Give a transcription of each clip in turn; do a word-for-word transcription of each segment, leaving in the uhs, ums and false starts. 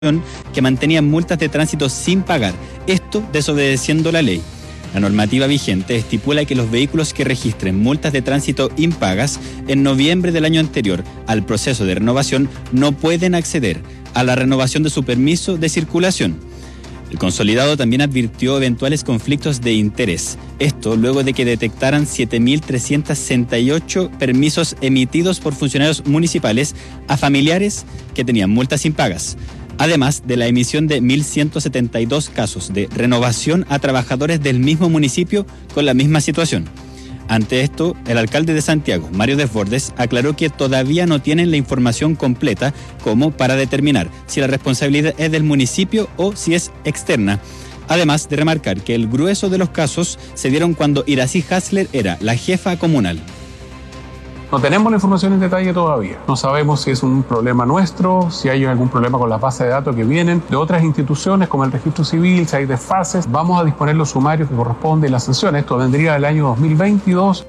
que mantenían multas de tránsito sin pagar, esto desobedeciendo la ley. La normativa vigente estipula que los vehículos que registren multas de tránsito impagas en noviembre del año anterior al proceso de renovación no pueden acceder a la renovación de su permiso de circulación. El consolidado también advirtió eventuales conflictos de interés. Esto luego de que detectaran siete mil trescientos sesenta y ocho permisos emitidos por funcionarios municipales a familiares que tenían multas impagas, además de la emisión de mil ciento setenta y dos casos de renovación a trabajadores del mismo municipio con la misma situación. Ante esto, el alcalde de Santiago, Mario Desbordes, aclaró que todavía no tienen la información completa como para determinar si la responsabilidad es del municipio o si es externa. Además de remarcar que el grueso de los casos se dieron cuando Iracy Hasler era la jefa comunal. No tenemos la información en detalle todavía. No sabemos si es un problema nuestro, si hay algún problema con las bases de datos que vienen de otras instituciones como el registro civil, si hay desfases. Vamos a disponer los sumarios que corresponden y las sanciones. Esto vendría del año dos mil veintidós.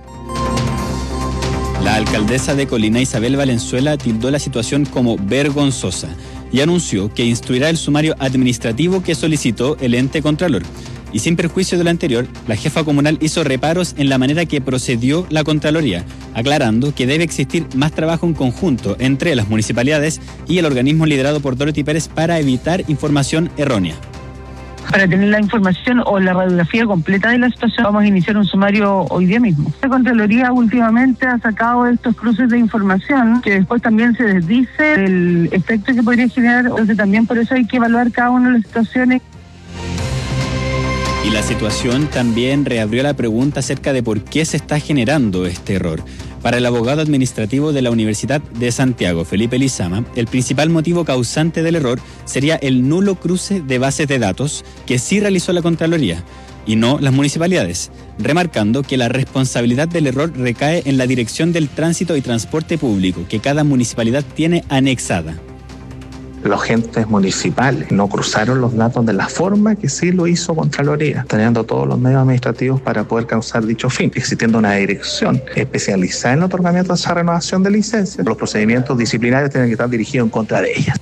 La alcaldesa de Colina, Isabel Valenzuela, tildó la situación como vergonzosa y anunció que instruirá el sumario administrativo que solicitó el ente contralor. Y sin perjuicio de lo anterior, la jefa comunal hizo reparos en la manera que procedió la Contraloría, aclarando que debe existir más trabajo en conjunto entre las municipalidades y el organismo liderado por Dorothy Pérez para evitar información errónea. Para tener la información o la radiografía completa de la situación, vamos a iniciar un sumario hoy día mismo. La Contraloría últimamente ha sacado estos cruces de información que después también se desdice el efecto que podría generar, entonces también por eso hay que evaluar cada una de las situaciones. Y la situación también reabrió la pregunta acerca de por qué se está generando este error. Para el abogado administrativo de la Universidad de Santiago, Felipe Lizama, el principal motivo causante del error sería el nulo cruce de bases de datos que sí realizó la Contraloría y no las municipalidades, remarcando que la responsabilidad del error recae en la Dirección del Tránsito y Transporte Público que cada municipalidad tiene anexada. Los entes municipales no cruzaron los datos de la forma que sí lo hizo Contraloría, teniendo todos los medios administrativos para poder causar dicho fin, existiendo una dirección especializada en el otorgamiento de esa renovación de licencias. Los procedimientos disciplinarios tienen que estar dirigidos en contra de ellas.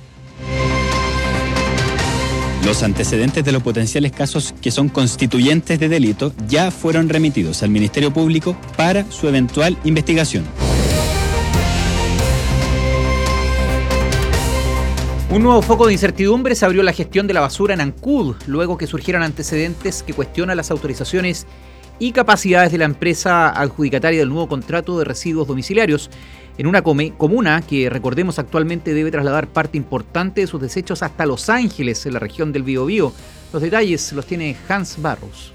Los antecedentes de los potenciales casos que son constituyentes de delito ya fueron remitidos al Ministerio Público para su eventual investigación. Un nuevo foco de incertidumbre se abrió la gestión de la basura en Ancud, luego que surgieron antecedentes que cuestionan las autorizaciones y capacidades de la empresa adjudicataria del nuevo contrato de residuos domiciliarios, en una come, comuna que, recordemos, actualmente debe trasladar parte importante de sus desechos hasta Los Ángeles, en la región del Biobío. Los detalles los tiene Hans Barros.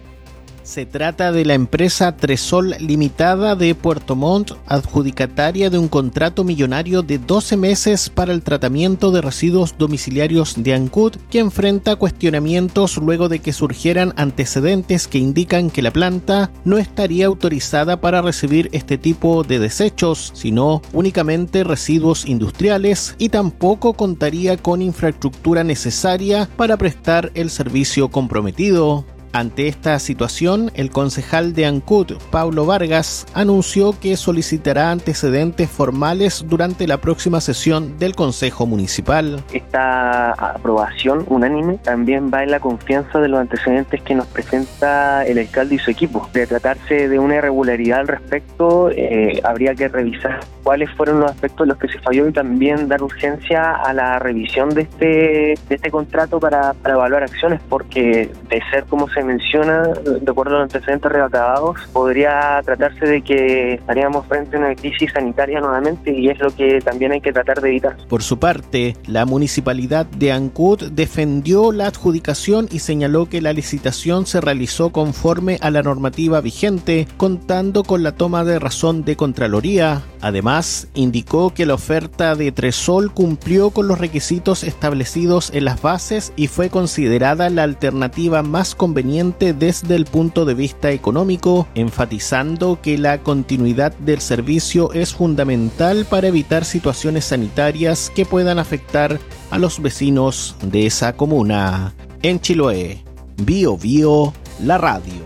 Se trata de la empresa Tresol Limitada de Puerto Montt, adjudicataria de un contrato millonario de doce meses para el tratamiento de residuos domiciliarios de Ancud, que enfrenta cuestionamientos luego de que surgieran antecedentes que indican que la planta no estaría autorizada para recibir este tipo de desechos, sino únicamente residuos industriales, y tampoco contaría con infraestructura necesaria para prestar el servicio comprometido. Ante esta situación, el concejal de Ancud, Paulo Vargas, anunció que solicitará antecedentes formales durante la próxima sesión del Consejo Municipal. Esta aprobación unánime también va en la confianza de los antecedentes que nos presenta el alcalde y su equipo. De tratarse de una irregularidad al respecto, eh, habría que revisar cuáles fueron los aspectos en los que se falló y también dar urgencia a la revisión de este, de este contrato para, para evaluar acciones, porque de ser como se menciona, de acuerdo a los antecedentes recabados, podría tratarse de que estaríamos frente a una crisis sanitaria nuevamente, y es lo que también hay que tratar de evitar. Por su parte, la municipalidad de Ancud defendió la adjudicación y señaló que la licitación se realizó conforme a la normativa vigente, contando con la toma de razón de Contraloría. Además, indicó que la oferta de Tresol cumplió con los requisitos establecidos en las bases y fue considerada la alternativa más conveniente desde el punto de vista económico, enfatizando que la continuidad del servicio es fundamental para evitar situaciones sanitarias que puedan afectar a los vecinos de esa comuna. En Chiloé, Biobío, la radio.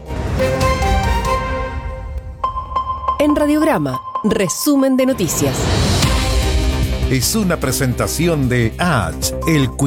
En Radiograma, resumen de noticias. es una presentación de H, el